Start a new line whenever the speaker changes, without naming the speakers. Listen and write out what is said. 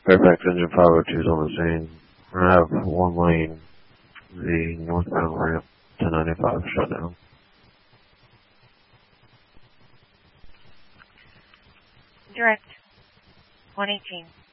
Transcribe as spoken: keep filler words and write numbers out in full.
Fairfax engine five oh two is on the scene. I have one lane, the northbound ramp to ninety-five shut down.
Direct, one eighteen.